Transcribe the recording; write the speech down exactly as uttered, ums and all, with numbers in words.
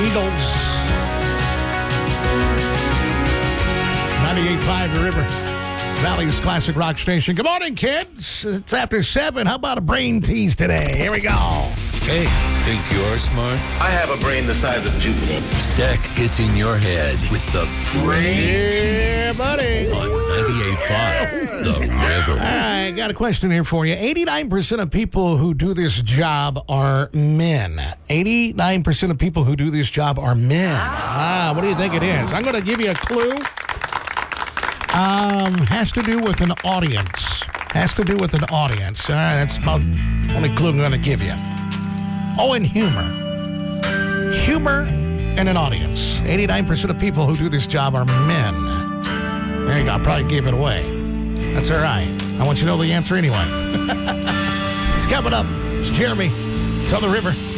Eagles. ninety-eight point five The River. Valley's classic rock station. Good morning, kids. It's after seven. How about a brain tease today? Here we go. Hey, think you're smart? I have a brain the size of Jupiter. Stack gets in your head with the brain Yeah, tease buddy. on ninety-eight point five The River. All right, got a question here for you. eighty-nine percent of people who do this job are men. eighty-nine percent of people who do this job are men. Ah, what do you think it is? I'm going to give you a clue. Um, has to do with an audience. Has to do with an audience. All right, that's about the only clue I'm going to give you. Oh, and humor. Humor and an audience. eighty-nine percent of people who do this job are men. There you go. I probably gave it away. That's all right. I want you to know the answer anyway. It's coming up. It's Jeremy. It's on the river.